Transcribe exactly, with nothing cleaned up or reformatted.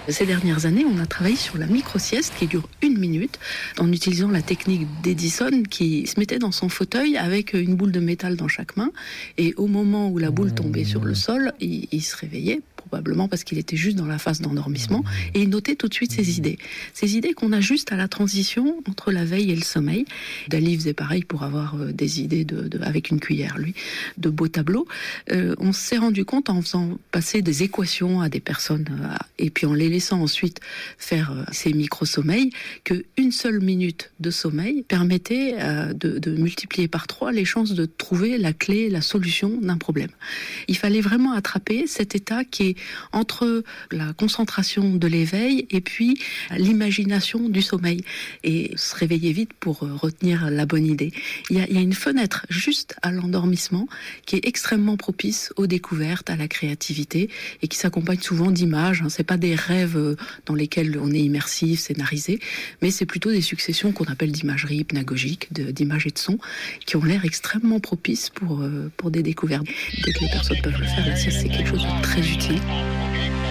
Ces dernières années, on a travaillé sur la micro-sieste qui dure une minute en utilisant la technique d'Edison qui se mettait dans son fauteuil avec une boule de métal dans chaque main et au moment où la boule tombait sur le sol, il, il se réveillait, probablement parce qu'il était juste dans la phase d'endormissement et il notait tout de suite ses idées. Ces idées qu'on a juste à la transition entre la veille et le sommeil. Dali faisait pareil pour avoir des idées de, de, avec une cuillère, lui, de beaux tableaux. Euh, on s'est rendu compte en faisant passer des équations à des personnes euh, et puis en les laissant ensuite faire euh, ces micro-sommeils, qu'une seule minute de sommeil permettait euh, de, de multiplier par trois les chances de trouver la clé, la solution d'un problème. Il fallait vraiment attraper cet état qui est entre la concentration de l'éveil et puis l'imagination du sommeil et se réveiller vite pour euh, retenir la bonne idée. Il y a, il y a une fenêtre juste à l'endormissement qui est extrêmement propice aux découvertes, à la créativité et qui s'accompagne souvent d'images. C'est pas des rêves dans lesquels on est immersif, scénarisé, mais c'est plutôt des successions qu'on appelle d'imagerie hypnagogique, de, d'images et de sons qui ont l'air extrêmement propices pour, pour des découvertes. Dès que les personnes peuvent le faire, la sieste, c'est quelque chose de très utile.